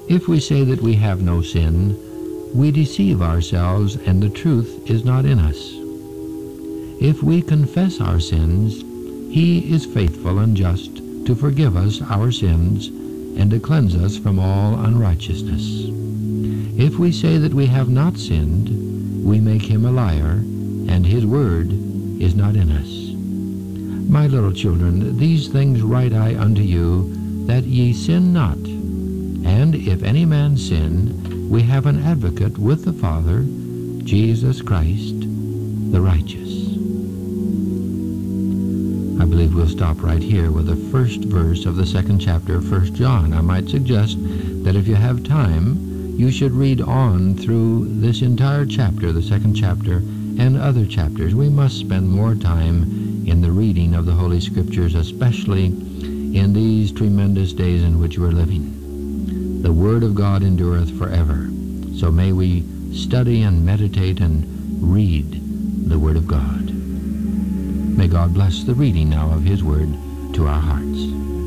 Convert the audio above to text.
If we say that we have no sin, we deceive ourselves, and the truth is not in us. If we confess our sins, he is faithful and just to forgive us our sins and to cleanse us from all unrighteousness. If we say that we have not sinned, we make him a liar, and his word is not in us. My little children, these things write I unto you, that ye sin not. And if any man sin, we have an advocate with the Father, Jesus Christ, the righteous. I believe we'll stop right here with the first verse of the second chapter of 1 John. I might suggest that if you have time, you should read on through this entire chapter, the second chapter, and other chapters. We must spend more time in the reading of the Holy Scriptures, especially in these tremendous days in which we're living. The Word of God endureth forever. So may we study and meditate and read the Word of God. May God bless the reading now of His Word to our hearts.